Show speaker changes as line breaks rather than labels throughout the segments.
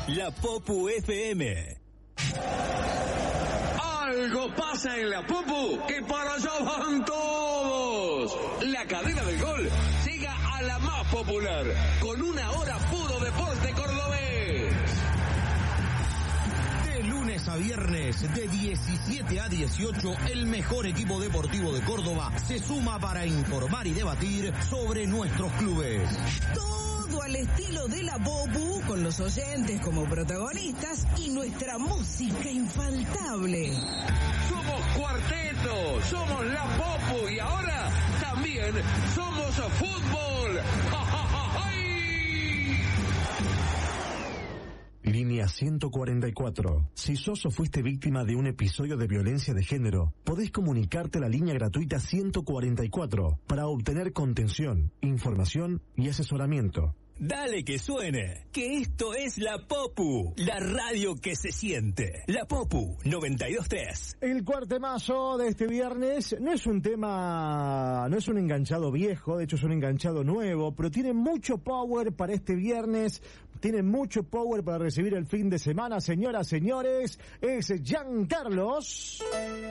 La Popu FM.
Algo pasa en la Popu, que para allá van todos. La cadena del gol llega a la más popular, con una hora puro deporte cordobés.
De lunes a viernes, de 17 a 18, el mejor equipo deportivo de Córdoba se suma para informar y debatir sobre nuestros clubes.
Todo al estilo de la Popu, con los oyentes como protagonistas y nuestra música infaltable.
Somos Cuarteto, somos la Popu y ahora también somos fútbol. ¡Ja, ja, ja, ¡ay!
Línea 144. Si sos o fuiste víctima de un episodio de violencia de género, podés comunicarte a la línea gratuita 144 para obtener contención, información y asesoramiento.
Dale que suene, que esto es La Popu, la radio que se siente. La Popu 92.3.
El cuartemazo de este viernes no es un enganchado viejo, de hecho es un enganchado nuevo, pero tiene mucho power para este viernes, tiene mucho power para recibir el fin de semana, señoras, señores, es Giancarlos.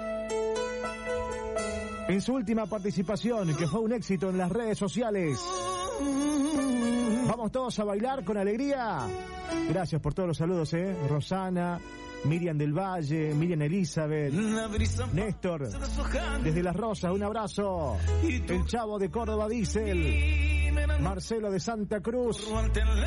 En su última participación, que fue un éxito en las redes sociales. Vamos todos a bailar con alegría. Gracias por todos los saludos, Rosana, Miriam del Valle, Miriam Elizabeth, Néstor, desde Las Rosas, un abrazo. El Chavo de Córdoba Diesel, Marcelo de Santa Cruz,